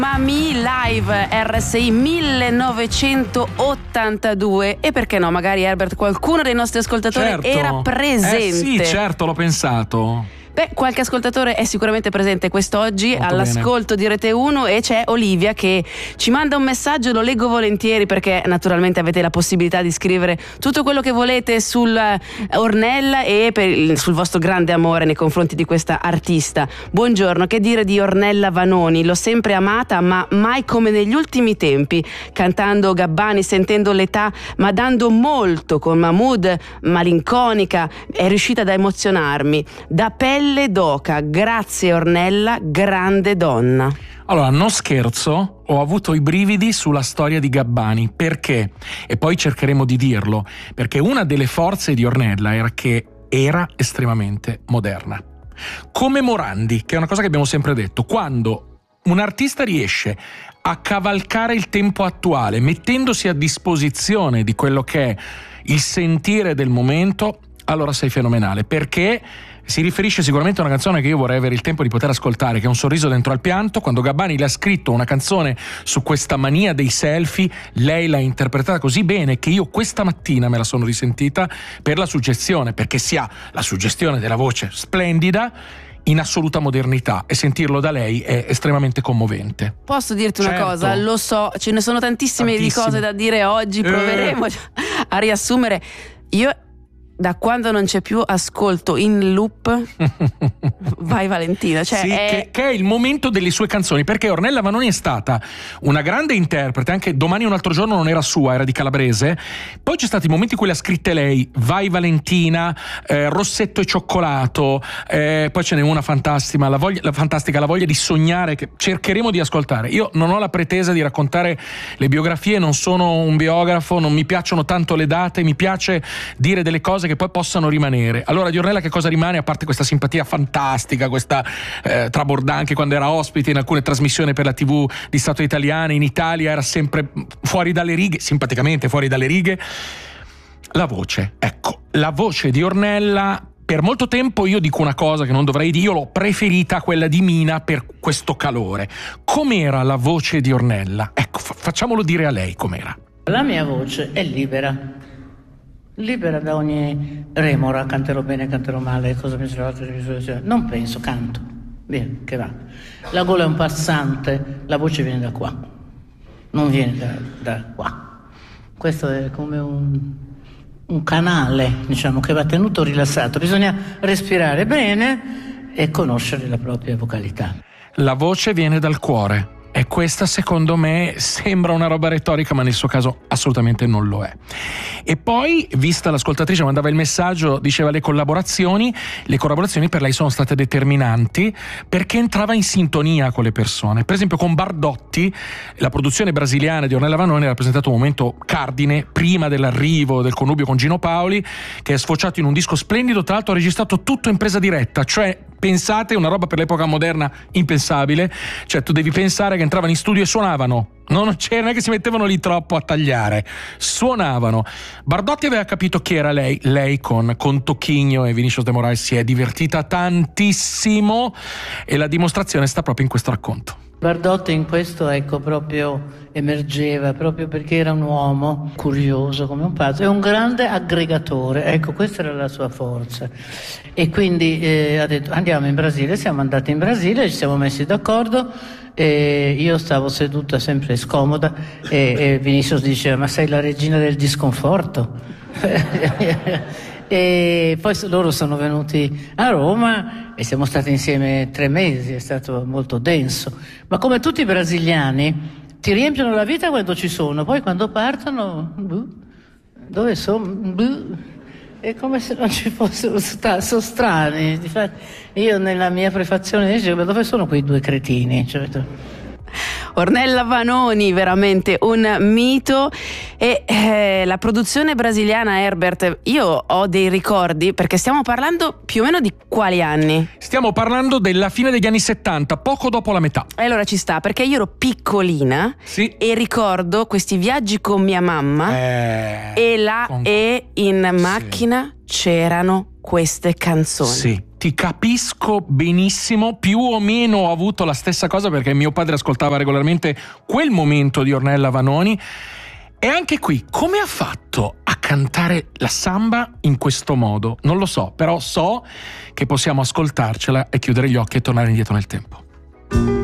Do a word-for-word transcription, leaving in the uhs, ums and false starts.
Mami Live R S I millenovecentottantadue. E perché no, magari Herbert, qualcuno dei nostri ascoltatori certo. era presente. Eh sì, certo, l'ho pensato. Beh, qualche ascoltatore è sicuramente presente quest'oggi Molto all'ascolto bene. di Rete uno, e c'è Olivia che ci manda un messaggio, lo leggo volentieri perché naturalmente avete la possibilità di scrivere tutto quello che volete sul Ornella e per il, sul vostro grande amore nei confronti di questa artista. Buongiorno, che dire di Ornella Vanoni? L'ho sempre amata, ma mai come negli ultimi tempi, cantando Gabbani, sentendo l'età, ma dando molto con Mahmood, malinconica, è riuscita ad emozionarmi. Da pelle d'oca, grazie Ornella, grande donna. Allora, non scherzo, ho avuto i brividi sulla storia di Gabbani. Perché? E poi cercheremo di dirlo, perché una delle forze di Ornella era che era estremamente moderna. Come Morandi, che è una cosa che abbiamo sempre detto, quando un artista riesce a cavalcare il tempo attuale, mettendosi a disposizione di quello che è il sentire del momento, allora sei fenomenale, perché si riferisce sicuramente a una canzone che io vorrei avere il tempo di poter ascoltare, che è Un sorriso dentro al pianto. Quando Gabbani le ha scritto una canzone su questa mania dei selfie, lei l'ha interpretata così bene che io questa mattina me la sono risentita per la suggestione, perché si ha la suggestione della voce splendida in assoluta modernità, e sentirlo da lei è estremamente commovente. Posso dirti certo. una cosa? Lo so, ce ne sono tantissime, tantissime. di cose da dire oggi, proveremo eh. a riassumere. Io da quando non c'è più ascolto in loop Vai Valentina, cioè sì, è... Che, che è il momento delle sue canzoni, perché Ornella Vanoni è stata una grande interprete, anche Domani un altro giorno non era sua, era di Calabrese. Poi c'è stati i momenti in cui l'ha scritte lei, Vai Valentina, eh, Rossetto e cioccolato, eh, poi ce n'è una fantastica la, voglia, la fantastica La voglia di sognare, che cercheremo di ascoltare. Io non ho la pretesa di raccontare le biografie, non sono un biografo, non mi piacciono tanto le date, mi piace dire delle cose che poi possano rimanere. Allora di Ornella che cosa rimane, a parte questa simpatia fantastica, questa eh, traborda, anche quando era ospite in alcune trasmissioni per la tivù di Stato italiana, in Italia era sempre fuori dalle righe, simpaticamente fuori dalle righe. La voce, ecco, la voce di Ornella, per molto tempo io dico una cosa che non dovrei dire, io l'ho preferita quella di Mina per questo calore. Com'era la voce di Ornella? Ecco, fa- facciamolo dire a lei com'era. La mia voce è libera. Libera da ogni remora, canterò bene, canterò male, cosa mi sarà, non penso, canto, via, che va. La gola è un passante, la voce viene da qua, non viene da, da qua. Questo è come un, un canale, diciamo, che va tenuto rilassato, bisogna respirare bene e conoscere la propria vocalità. La voce viene dal cuore. E questa secondo me sembra una roba retorica, ma nel suo caso assolutamente non lo è. E poi, vista l'ascoltatrice mandava il messaggio, diceva le collaborazioni, le collaborazioni per lei sono state determinanti perché entrava in sintonia con le persone. Per esempio con Bardotti, la produzione brasiliana di Ornella Vanoni ha rappresentato un momento cardine prima dell'arrivo del connubio con Gino Paoli, che è sfociato in un disco splendido, tra l'altro ha registrato tutto in presa diretta, cioè pensate, una roba per l'epoca moderna impensabile, cioè tu devi pensare che entravano in studio e suonavano, no, non c'era, non è che si mettevano lì troppo a tagliare, suonavano. Bardotti aveva capito chi era lei, lei con, con Tocchigno e Vinicius de Moraes si è divertita tantissimo e la dimostrazione sta proprio in questo racconto. Bardotti in questo, ecco, proprio emergeva, proprio perché era un uomo curioso come un pazzo e un grande aggregatore, ecco, questa era la sua forza. E quindi eh, ha detto andiamo in Brasile, siamo andati in Brasile, ci siamo messi d'accordo, e io stavo seduta sempre scomoda e, e Vinicius diceva ma sei la regina del disconforto. E poi loro sono venuti a Roma e siamo stati insieme tre mesi, è stato molto denso, ma come tutti i brasiliani ti riempiono la vita quando ci sono, poi quando partono buh, dove sono? Buh, è come se non ci fossero, sono strani. Io nella mia prefazione dicevo dove sono quei due cretini, cioè, Ornella Vanoni, veramente un mito. E eh, la produzione brasiliana, Herbert, io ho dei ricordi, perché stiamo parlando più o meno di quali anni? Stiamo parlando della fine degli anni settanta, poco dopo la metà. E allora ci sta, perché io ero piccolina, sì, e ricordo questi viaggi con mia mamma eh, e là con... e in macchina sì, c'erano queste canzoni. Sì. ti capisco benissimo, più o meno ho avuto la stessa cosa perché mio padre ascoltava regolarmente quel momento di Ornella Vanoni. E anche qui, come ha fatto a cantare la samba in questo modo? Non lo so, però so che possiamo ascoltarcela e chiudere gli occhi e tornare indietro nel tempo.